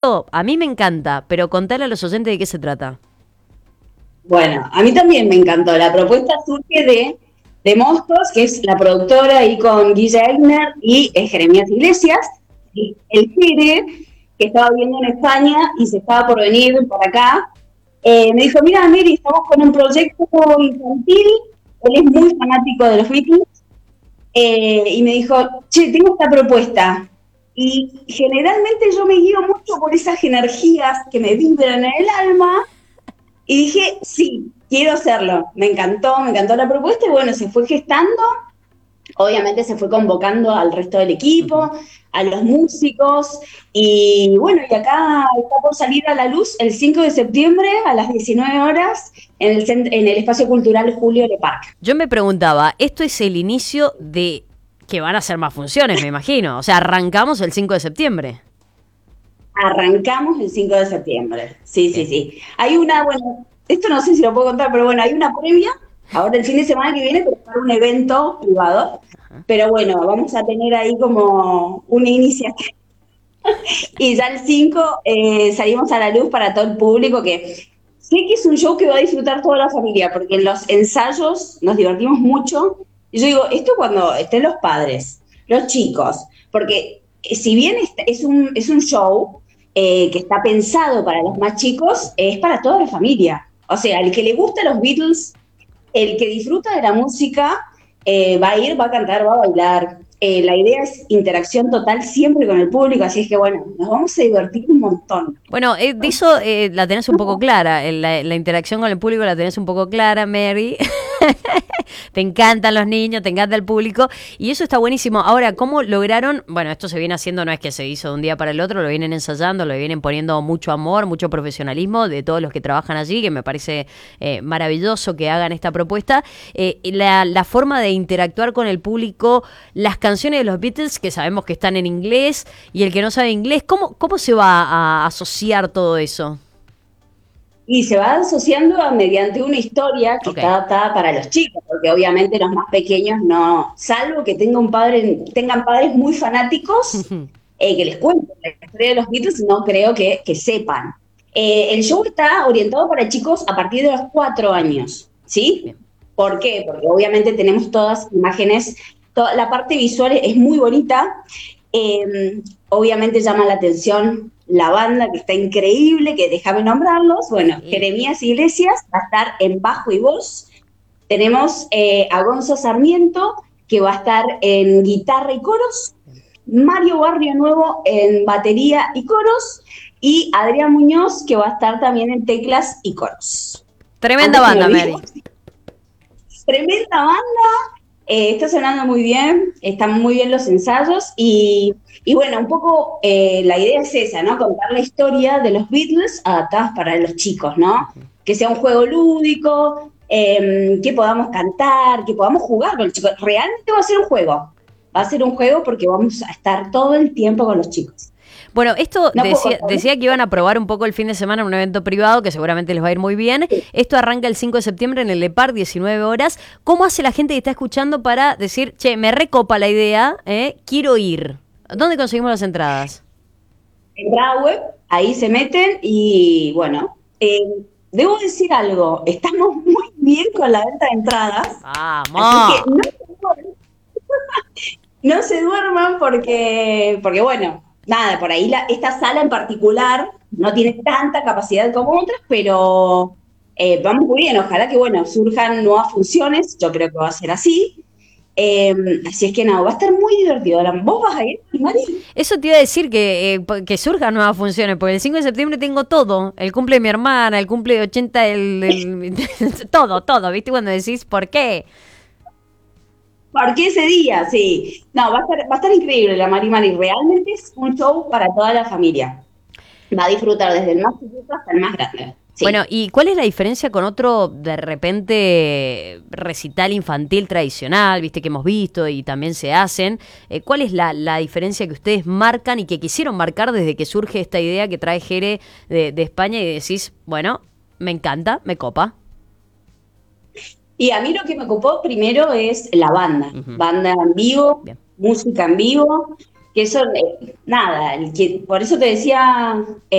esto a mí me encanta, pero contale a los oyentes de qué se trata. Bueno, a mí también me encantó. La propuesta surge de Moscos, que es la productora ahí con Guille Eigner y Jeremías Iglesias, y el Jere, que estaba viviendo en España y se estaba por venir para acá. Me dijo, mira, Mary, estamos con un proyecto infantil, él es muy fanático de los Beatles, y me dijo, che, tengo esta propuesta. Y generalmente yo me guío mucho por esas energías que me vibran en el alma, y dije, sí, quiero hacerlo. Me encantó la propuesta y bueno, se fue gestando. Obviamente se fue convocando al resto del equipo, a los músicos y bueno, y acá está por salir a la luz el 5 de septiembre a las 19 horas en el Espacio Cultural Julio Le Parc. Yo me preguntaba, esto es el inicio de que van a ser más funciones, me imagino. O sea, arrancamos el 5 de septiembre. Arrancamos el 5 de septiembre, sí. Hay una, bueno, esto no sé si lo puedo contar, pero bueno, hay una previa, ahora el fin de semana que viene, para un evento privado, pero bueno, vamos a tener ahí como una iniciativa. Y ya el 5 salimos a la luz para todo el público, que sé que es un show que va a disfrutar toda la familia, porque en los ensayos nos divertimos mucho. Y yo digo, esto cuando estén los padres, los chicos, porque si bien es un show que está pensado para los más chicos, es para toda la familia. O sea, el que le gusta los Beatles, el que disfruta de la música, va a ir, va a cantar, va a bailar. La idea es interacción total siempre con el público, así es que bueno, nos vamos a divertir un montón. Bueno, de eso la tenés un poco clara, la interacción con el público la tenés un poco clara, Mary. Te encantan los niños, te encanta el público y eso está buenísimo. Ahora, ¿cómo lograron? Bueno, esto se viene haciendo, no es que se hizo de un día para el otro, lo vienen ensayando, lo vienen poniendo mucho amor, mucho profesionalismo de todos los que trabajan allí, que me parece maravilloso que hagan esta propuesta. La forma de interactuar con el público, las canciones de los Beatles, que sabemos que están en inglés, y el que no sabe inglés, ¿cómo se va a asociar todo eso? Y se va asociando mediante una historia que está adaptada para los chicos, porque obviamente los más pequeños no, salvo que tengan padres muy fanáticos, que les cuenten la historia de los Beatles, no creo que sepan. El show está orientado para chicos a partir de los 4 años, ¿sí? Bien. ¿Por qué? Porque obviamente tenemos todas imágenes, toda la parte visual es muy bonita, obviamente llama la atención la banda, que está increíble, que déjame nombrarlos. Bueno, Sí. Jeremías Iglesias va a estar en bajo y voz. Tenemos a Gonzo Sarmiento, que va a estar en guitarra y coros. Mario Barrio Nuevo en batería y coros. Y Adrián Muñoz, que va a estar también en teclas y coros. Tremenda banda, Mary. Tremenda banda. Está sonando muy bien, están muy bien los ensayos y bueno, un poco la idea es esa, ¿no? Contar la historia de los Beatles adaptadas para los chicos, ¿no? Que sea un juego lúdico, que podamos cantar, que podamos jugar con los chicos. Realmente va a ser un juego porque vamos a estar todo el tiempo con los chicos. Bueno, esto No decía que iban a probar un poco el fin de semana en un evento privado que seguramente les va a ir muy bien. Sí. Esto arranca el 5 de septiembre en el Le Parc, 19 horas. ¿Cómo hace la gente que está escuchando para decir, che, me recopa la idea, quiero ir? ¿Dónde conseguimos las entradas? Entrada web, ahí se meten y bueno, debo decir algo, estamos muy bien con la venta de entradas, así ¡Vamos! que no se duerman porque bueno, nada, por ahí esta sala en particular no tiene tanta capacidad como otras, pero vamos muy bien, ojalá que bueno, surjan nuevas funciones, yo creo que va a ser así. Así es que no, va a estar muy divertido. ¿Vos vas a ir, Mari? Eso te iba a decir que surjan nuevas funciones, porque el 5 de septiembre tengo todo. El cumple de mi hermana, el cumple de 80, todo, ¿viste? Cuando decís, ¿por qué? Porque ese día, sí. No, va a estar increíble la Mari Mari. Realmente es un show para toda la familia. Va a disfrutar desde el más chiquito hasta el más grande. Sí. Bueno, ¿y cuál es la diferencia con otro, de repente, recital infantil tradicional, viste, que hemos visto y también se hacen? ¿Cuál es la diferencia que ustedes marcan y que quisieron marcar desde que surge esta idea que trae Jere de España y decís, bueno, me encanta, me copa? Y a mí lo que me ocupó primero es la banda. Banda en vivo, Bien. música en vivo, que eso, nada, por eso te decía